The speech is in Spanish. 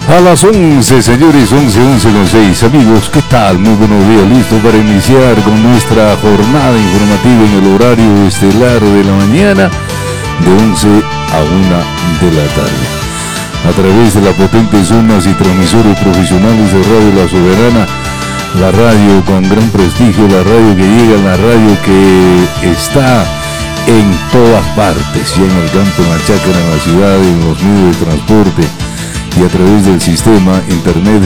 A las 11, señores, 11:06. Amigos, ¿qué tal? Muy buenos días, listo para iniciar con nuestra jornada informativa en el horario estelar de la mañana, de 11 a 1 de la tarde. A través de las potentes ondas y transmisores profesionales de Radio La Soberana, la radio con gran prestigio, la radio que llega, la radio que está en todas partes, ya en el campo, en la chácara, en la ciudad, en los medios de transporte, y a través del sistema internet